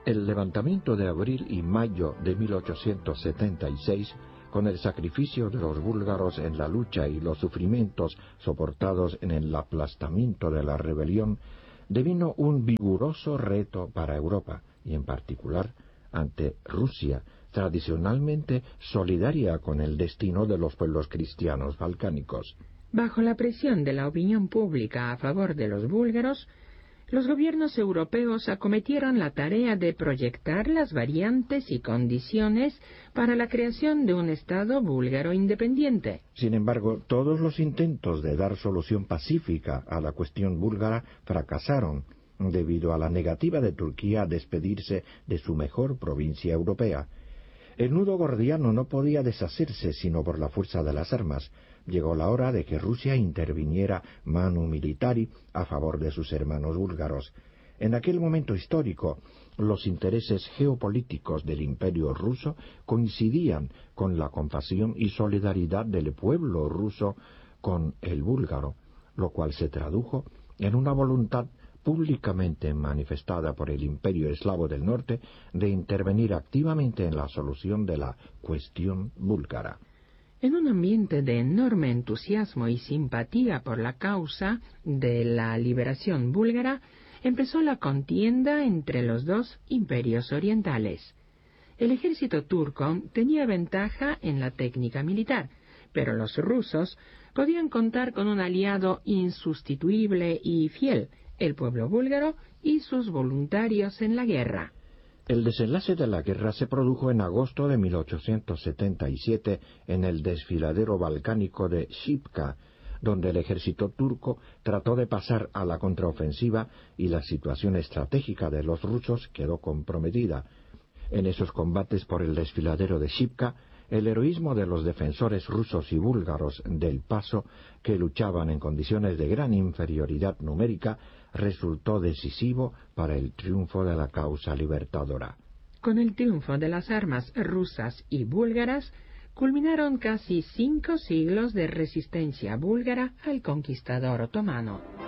El levantamiento de abril y mayo de 1876, con el sacrificio de los búlgaros en la lucha y los sufrimientos soportados en el aplastamiento de la rebelión, devino un vigoroso reto para Europa, y en particular ante Rusia, tradicionalmente solidaria con el destino de los pueblos cristianos balcánicos. Bajo la presión de la opinión pública a favor de los búlgaros, los gobiernos europeos acometieron la tarea de proyectar las variantes y condiciones para la creación de un Estado búlgaro independiente. Sin embargo, todos los intentos de dar solución pacífica a la cuestión búlgara fracasaron debido a la negativa de Turquía a despedirse de su mejor provincia europea. El nudo gordiano no podía deshacerse sino por la fuerza de las armas. Llegó la hora de que Rusia interviniera manu militari a favor de sus hermanos búlgaros. En aquel momento histórico, los intereses geopolíticos del Imperio ruso coincidían con la compasión y solidaridad del pueblo ruso con el búlgaro, lo cual se tradujo en una voluntad públicamente manifestada por el Imperio Eslavo del Norte de intervenir activamente en la solución de la cuestión búlgara. En un ambiente de enorme entusiasmo y simpatía por la causa de la liberación búlgara, empezó la contienda entre los dos imperios orientales. El ejército turco tenía ventaja en la técnica militar, pero los rusos podían contar con un aliado insustituible y fiel, el pueblo búlgaro y sus voluntarios en la guerra. El desenlace de la guerra se produjo en agosto de 1877 en el desfiladero balcánico de Shipka, donde el ejército turco trató de pasar a la contraofensiva y la situación estratégica de los rusos quedó comprometida. En esos combates por el desfiladero de Shipka, el heroísmo de los defensores rusos y búlgaros del paso, que luchaban en condiciones de gran inferioridad numérica, resultó decisivo para el triunfo de la causa libertadora. Con el triunfo de las armas rusas y búlgaras, culminaron casi 5 siglos de resistencia búlgara al conquistador otomano.